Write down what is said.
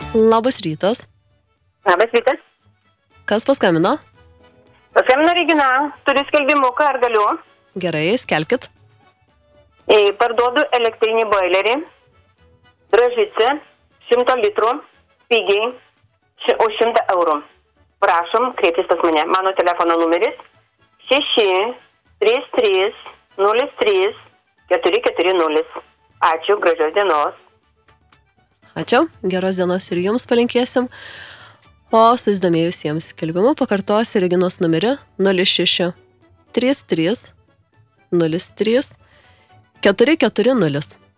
Labas rytas. Labas rytas. Kas paskambino? Paskambino Regina, turiu skelbimuką, ar galiu? Gerai, skelkit. Parduodu elektrinį boilerį, Dražicė, 100 litrų, pigiai, už 100 eurų. Prašom, kreiptis pas mane. Mano telefono numeris 63303 Ačiū, gražios dienos. Ačiū, geros dienos ir jums palinkėsim. O susidomėjusiems skelbimu pakartosiu Reginos numerį 06 33 03 440.